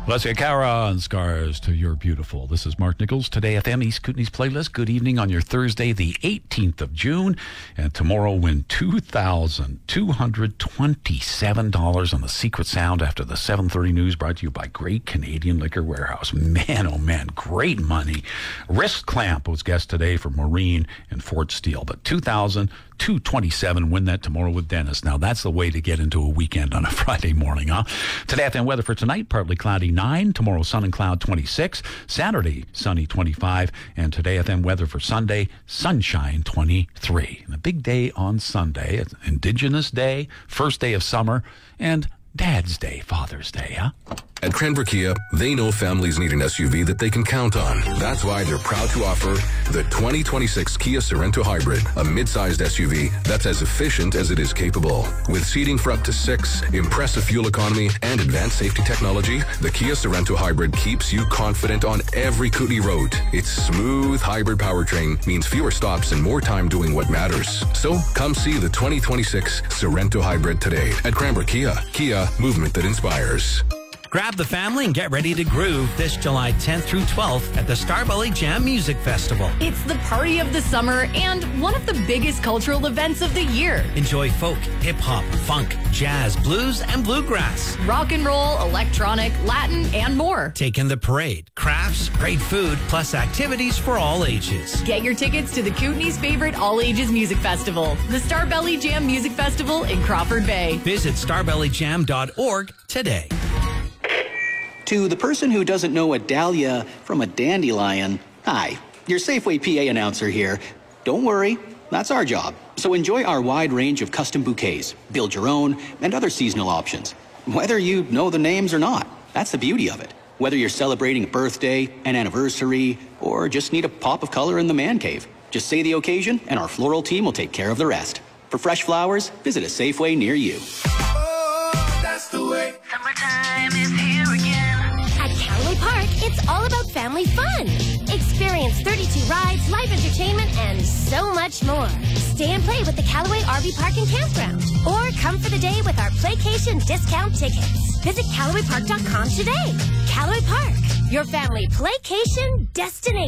Let's get Cara and Scars to You're Beautiful. This is Mark Nichols, Today FM, East Kootenays Playlist. Good evening on your Thursday, the 18th of June. And tomorrow, win $2,227 on the Secret Sound after the 7:30 news, brought to you by Great Canadian Liquor Warehouse. Man, oh man, great money. Wrist Clamp was guest today for Maureen and Fort Steele. But $2,227, win that tomorrow with Dennis. Now, that's the way to get into a weekend on a Friday morning, huh? Today FM weather for tonight, partly cloudy 9. Tomorrow, sun and cloud 26. Saturday, sunny 25. And today FM weather for Sunday, sunshine 23. And a big day on Sunday. It's Indigenous Day, first day of summer, and Dad's Day, Father's Day, huh? At Cranbrook Kia, they know families need an SUV that they can count on. That's why they're proud to offer the 2026 Kia Sorento Hybrid, a mid-sized SUV that's as efficient as it is capable. With seating for up to 6, impressive fuel economy, and advanced safety technology, the Kia Sorento Hybrid keeps you confident on every Kootenay road. Its smooth hybrid powertrain means fewer stops and more time doing what matters. So come see the 2026 Sorento Hybrid today at Cranbrook Kia. Kia, movement that inspires. Grab the family and get ready to groove this July 10th through 12th at the Starbelly Jam Music Festival. It's the party of the summer and one of the biggest cultural events of the year. Enjoy folk, hip-hop, funk, jazz, blues, and bluegrass. Rock and roll, electronic, Latin, and more. Take in the parade, crafts, great food, plus activities for all ages. Get your tickets to the Kootenays' favorite all-ages music festival, the Starbelly Jam Music Festival in Crawford Bay. Visit starbellyjam.org today. To the person who doesn't know a dahlia from a dandelion, hi, your Safeway PA announcer here. Don't worry, that's our job. So enjoy our wide range of custom bouquets, build your own, and other seasonal options. Whether you know the names or not, that's the beauty of it. Whether you're celebrating a birthday, an anniversary, or just need a pop of color in the man cave, just say the occasion and our floral team will take care of the rest. For fresh flowers, visit a Safeway near you. Oh, that's the way. Summertime is here again. At Callaway Park, it's all about family fun. Experience 32 rides, live entertainment, and so much more. Stay and play with the Callaway RV Park and Campground. Or come for the day with our Playcation discount tickets. Visit CallawayPark.com today. Callaway Park, your family playcation destination.